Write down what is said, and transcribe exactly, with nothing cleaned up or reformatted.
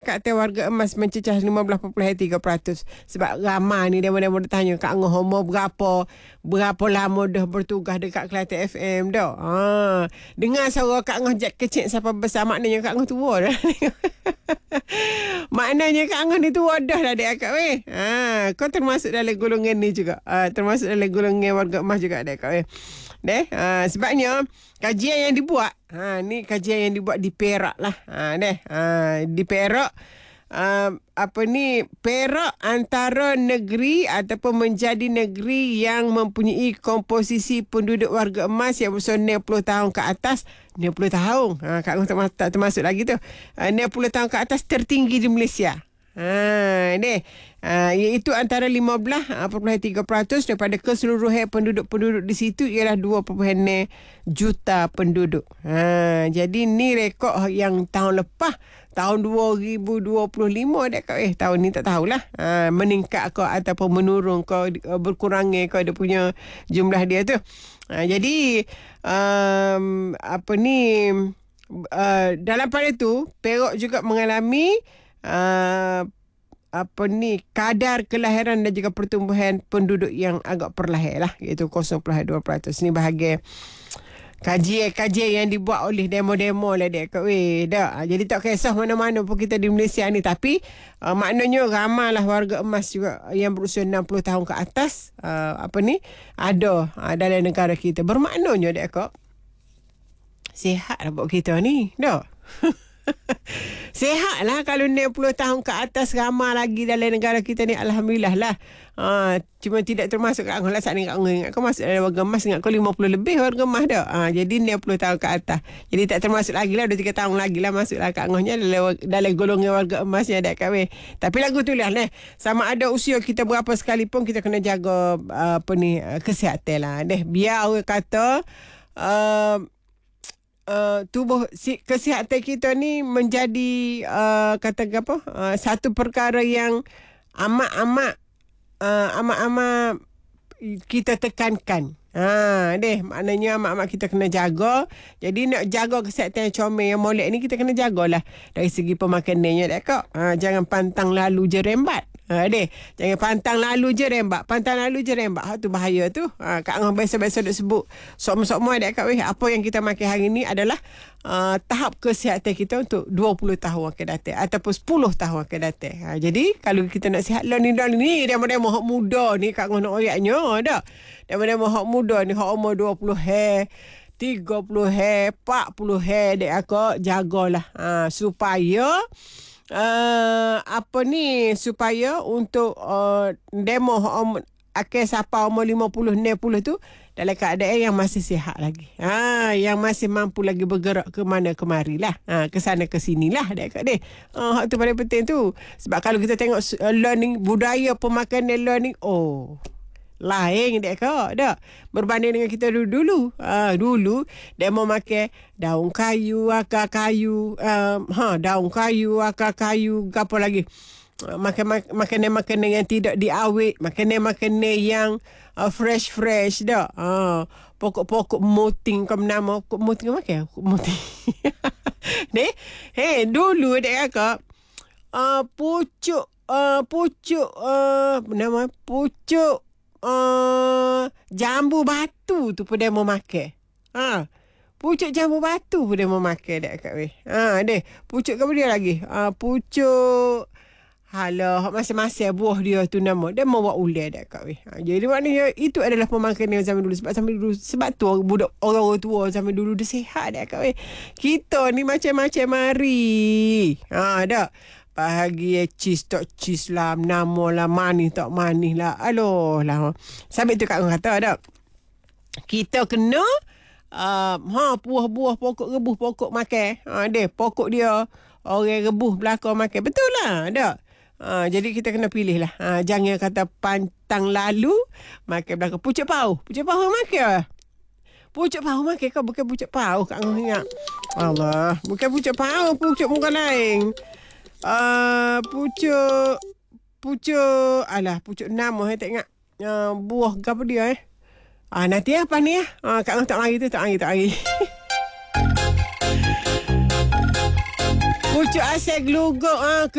kata warga emas mencecah lima belas perpuluhan tiga peratus. Sebab ramai ni demo-demo dia tanya, Kak Angah umur berapa? Berapa lama dah bertugas dekat Kelantan F M dah? Ha, dengar suara Kak Angah jak kecil sampai besar, maknanya Kak Angah tua dah. Maknanya Kak Angah ni tua dah lah dek akak weh. Ha, kau termasuk dalam golongan ni juga. Ha, termasuk dalam golongan warga emas juga dek akak weh. Deh, ha, sebabnya kajian yang dibuat, ha, ni kajian yang dibuat di Perak lah. Ha, deh, ha, di Perak, uh, apa ni, Perak antara negeri ataupun menjadi negeri yang mempunyai komposisi penduduk warga emas yang berusia enam puluh tahun ke atas. enam puluh tahun. Ha, Kak Angah tak termasuk lagi tu. Uh, enam puluh tahun ke atas tertinggi di Malaysia. Ha, ni uh, iaitu antara lima belas perpuluhan tiga peratus daripada keseluruhan penduduk-penduduk di situ ialah dua perpuluhan enam juta penduduk. Ha, jadi ni rekod yang tahun lepas, tahun dua ribu dua puluh lima dek eh tahun ni tak tahulah. Ha, meningkat ke ataupun menurun ke, berkurangnya ke dia punya jumlah dia tu. Ha, jadi um, apa ni uh, dalam pada tu Perak juga mengalami Uh, apa ni kadar kelahiran dan juga pertumbuhan penduduk yang agak perlahan lah, iaitu kosong perpuluhan dua peratus. Ni bahagian kajian-kajian yang dibuat oleh demo-demo lah dek kat weh dah. Jadi tak kisah mana-mana pun kita di Malaysia ni, tapi uh, maknanya ramailah warga emas juga yang berusia enam puluh tahun ke atas uh, apa ni ada uh, dalam negara kita. Bermaknanya dek kak sihat lah buat kita ni dah. Sihat lah kalau enam puluh tahun ke atas, ramai lagi dalam negara kita ni, alhamdulillah lah. Ha, cuma tidak termasuk Kak Angah lah saat ni. Kak Angah ingat kau masuk dalam warga emas, ingat kau lima puluh lebih warga emas dah. Ha, jadi enam puluh tahun ke atas, jadi tak termasuk lagi lah. Dah tiga tahun lagi lah masuk lah Kak Angahnya dalam, dalam golongan warga emas yang ada kat weh. Tapi lagu tu lah eh, sama ada usia kita berapa sekalipun, kita kena jaga uh, apa ni uh, kesihatan lah deh. Biar orang kata uh, Uh, tubuh si, kesihatan kita ni menjadi uh, kata apa uh, satu perkara yang amat-amat uh, amat-amat kita tekankan. Ha, deh, maknanya amat-amat kita kena jaga. Jadi nak jaga kesihatan yang comel, yang molek ni, kita kena jagalah dari segi pemakanannya dek kak. Ha, jangan pantang lalu je rembat. Ha, deh, jangan pantang lalu je rembat. Pantang lalu je rembat. Ha, tu bahaya tu. Ha, Kak Angah biasa-biasa duk sebut sok-sok dek kak weh. Apa yang kita makan hari ni adalah uh, tahap kesihatan kita untuk dua puluh tahun akan datang ataupun sepuluh tahun akan datang. Ha, jadi kalau kita nak sihat lah ni, dah ni demo-demo hak muda ni Kak Angah nak oyaknya dah. Demo-demo hak muda ni, hak umur dua puluh hari, tiga puluh hari, empat puluh hari dek akak jagalah ha, supaya uh, apa ni supaya untuk uh, demo um, akhir siapa umur lima puluh enam puluh tu dalam keadaan yang masih sihat lagi. Ha, yang masih mampu lagi bergerak ke mana kemari lah. Ha, ke sana ke sini lah dek akak deh. Ha, tu paling penting tu. Sebab kalau kita tengok uh, learning budaya pemakanan learning, oh lain dek kak dah berbanding dengan kita dulu-dulu. Ha, dulu dia mau makan daun kayu, akar kayu, um, ha daun kayu, akar kayu, apa lagi? Makan makanan-makanan yang tidak diawet, makanan-makanan yang uh, fresh-fresh dah. Ha, pokok-pokok moting kau nama pokok moting makan pokok moting. Deh, hey dulu dek kak uh, pucuk uh, pucuk uh, nama pucuk Uh, jambu batu tu pun dia mau makan. Ha, pucuk jambu batu pun dia mau makan dek kat weh. Ha, deh, pucuk apa dia lagi? Ah, uh, pucuk halah, masing-masing buah dia tu nama. Dia mau buat ular dek kat weh. Ha, jadi maknanya itu adalah pemakanan zaman dulu, sebab zaman dulu sebab tu budak orang tua zaman dulu dia sihat dek kat weh. Kita ni macam-macam mari. Ha, dak. Bahagia cheese tak cheese lah, nama lah, manis tak manis lah. Aloh lah. Sampai tu Kak Angah kata tak, kita kena uh, ha buah-buah pokok rebus pokok makan. Ha deh, pokok dia orang rebus belakang makan. Betul lah tak? Ha, jadi kita kena pilih lah. Ha, jangan kata pantang lalu makan belakang. Pucuk pauh. Pucuk pauh makan. Pucuk pauh makan kau, bukan pucuk pauh Kak Angah ingat. Allah, bukan pucuk pauh, pucuk muka lain. Uh, pucuk pucuk alah pucuk nama saya tak ingat uh, buah ke apa dia eh ah nanti apa ni ya ah Kak Angah tak lari tu tak lari tak lari. Pucuk asal gluguk ah